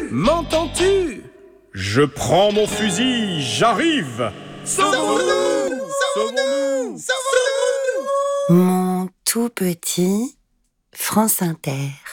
M'entends-tu? Je prends mon fusil, j'arrive. Sauvons-nous! Sauvons-nous! Sauvons-nous! Mon tout petit France Inter.